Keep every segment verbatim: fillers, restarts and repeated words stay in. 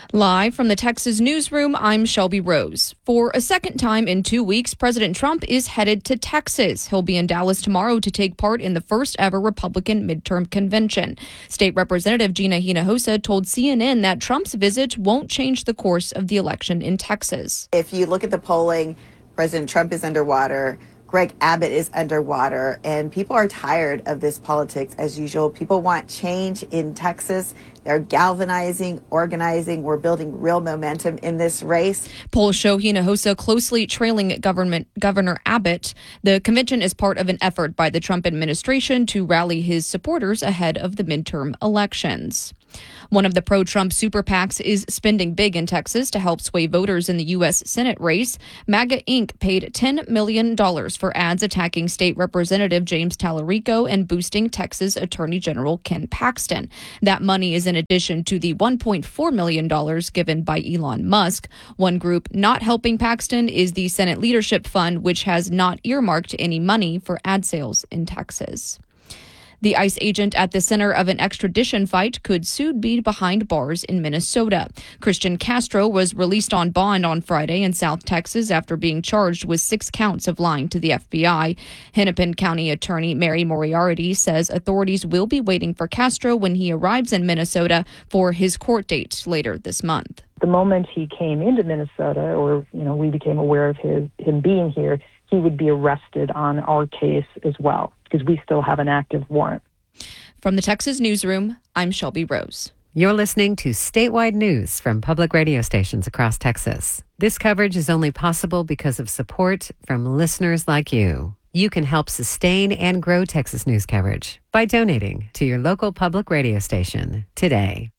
Live from the Texas newsroom, I'm Shelby Rose. For a second time in two weeks, President Trump is headed to Texas. He'll be in Dallas tomorrow to take part in the first ever Republican midterm convention. State Representative Gina Hinojosa told C N N that Trump's visit won't change the course of the election in Texas. If you look at the polling, President Trump is underwater. Greg Abbott is underwater, and people are tired of this politics as usual. People want change in Texas. They're galvanizing, organizing. We're building real momentum in this race. Polls show Hinojosa closely trailing government Governor Abbott. The convention is part of an effort by the Trump administration to rally his supporters ahead of the midterm elections. One of the pro-Trump super PACs is spending big in Texas to help sway voters in the U S Senate race. MAGA Incorporated paid ten million dollars for ads attacking State Representative James Tallarico and boosting Texas Attorney General Ken Paxton. That money is in addition to the one point four million dollars given by Elon Musk. One group not helping Paxton is the Senate Leadership Fund, which has not earmarked any money for ad sales in Texas. The ICE agent at the center of an extradition fight could soon be behind bars in Minnesota. Christian Castro was released on bond on Friday in South Texas after being charged with six counts of lying to the F B I. Hennepin County Attorney Mary Moriarty says authorities will be waiting for Castro when he arrives in Minnesota for his court date later this month. The moment he came into Minnesota, or you know, we became aware of his him being here, he would be arrested on our case as well, because we still have an active warrant. From the Texas newsroom, I'm Shelby Rose. You're listening to statewide news from public radio stations across Texas. This coverage is only possible because of support from listeners like you. You can help sustain and grow Texas news coverage by donating to your local public radio station today.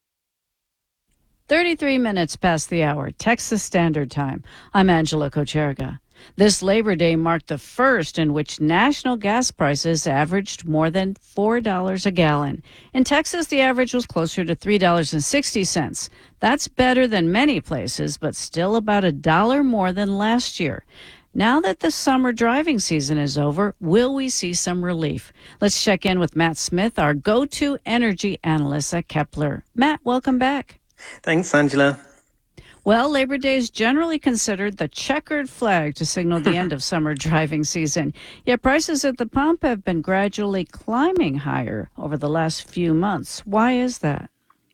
thirty-three minutes past the hour, Texas Standard Time. I'm Angela Kocherga. This Labor Day marked the first in which national gas prices averaged more than four dollars a gallon. In Texas, the average was closer to three dollars and sixty cents. That's better than many places, but still about a dollar more than last year. Now that the summer driving season is over, will we see some relief? Let's check in with Matt Smith, our go-to energy analyst at Kepler. Matt, welcome back. Thanks, Angela. Well, Labor Day is generally considered the checkered flag to signal the end of summer driving season. Yet prices at the pump have been gradually climbing higher over the last few months. Why is that?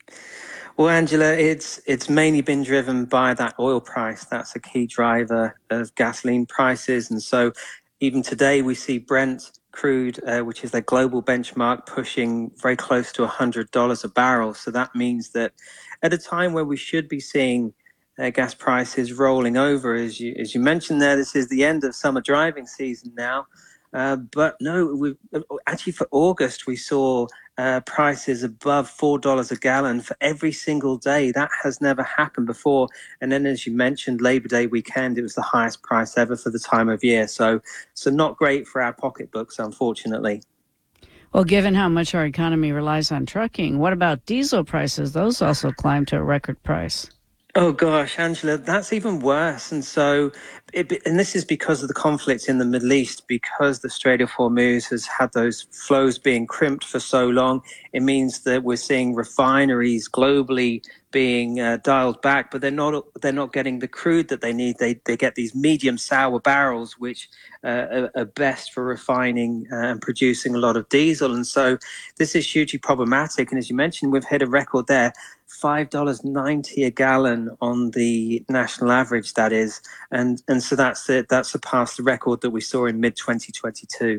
Well, Angela, it's it's mainly been driven by that oil price. That's a key driver of gasoline prices. And so even today we see Brent crude, uh, which is their global benchmark, pushing very close to one hundred dollars a barrel. So that means that at a time where we should be seeing Uh, gas prices rolling over, as you as you mentioned there, this is the end of summer driving season now. Uh, but no, we actually for August we saw uh, prices above four dollars a gallon for every single day. That has never happened before. And then, as you mentioned, Labor Day weekend, it was the highest price ever for the time of year. So, so not great for our pocketbooks, unfortunately. Well, given how much our economy relies on trucking, what about diesel prices? Those also climbed to a record price. Oh gosh, Angela, that's even worse. And so, it, and this is because of the conflict in the Middle East, because the Strait of Hormuz has had those flows being crimped for so long. It means that we're seeing refineries globally being uh, dialed back, but they're not they're not getting the crude that they need. They they get these medium sour barrels, which uh, are, are best for refining uh, and producing a lot of diesel. And so this is hugely problematic. And as you mentioned, we've hit a record there. five dollars and ninety cents a gallon on the national average, that is. And and so that's it. That surpassed the record that we saw in mid twenty twenty-two.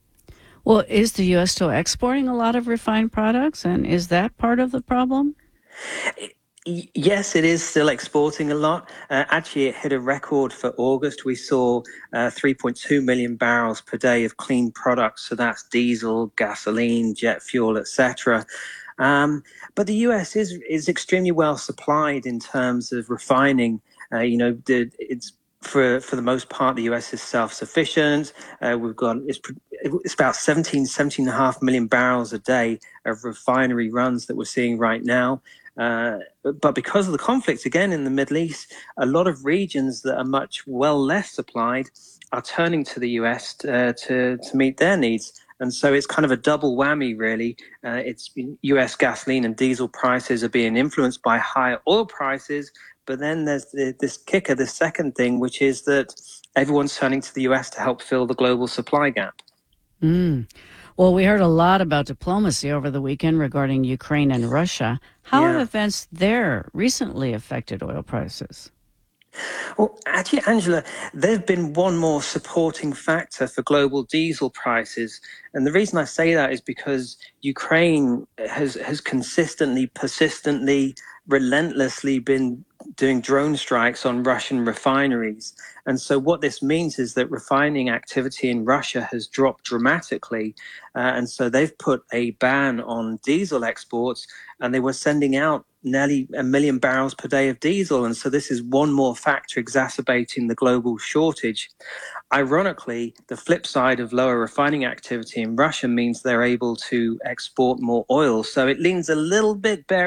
Well, is the U S still exporting a lot of refined products? And is that part of the problem? Yes, it is still exporting a lot. Uh, actually, it hit a record for August. We saw uh, three point two million barrels per day of clean products. So that's diesel, gasoline, jet fuel, et cetera. Um, but the U S is is extremely well supplied in terms of refining. Uh, you know, the, it's for for the most part, the U S is self-sufficient. Uh, we've got it's, it's about seventeen, seventeen and a half million barrels a day of refinery runs that we're seeing right now. Uh, but because of the conflict, again, in the Middle East, a lot of regions that are much well less supplied are turning to the U S uh, to, to meet their needs. And so it's kind of a double whammy, really. Uh, it's U S gasoline and diesel prices are being influenced by higher oil prices. But then there's the, this kicker, the second thing, which is that everyone's turning to the U S to help fill the global supply gap. Mm. Well, we heard a lot about diplomacy over the weekend regarding Ukraine and Russia. How Yeah. have events there recently affected oil prices? Well, actually, Angela, there's been one more supporting factor for global diesel prices. And the reason I say that is because Ukraine has, has consistently, persistently, relentlessly been doing drone strikes on Russian refineries. And so what this means is that refining activity in Russia has dropped dramatically. Uh, and so they've put a ban on diesel exports, and they were sending out nearly a million barrels per day of diesel. And so this is one more factor exacerbating the global shortage. Ironically, the flip side of lower refining activity in Russia means they're able to export more oil. So it leans a little bit bearish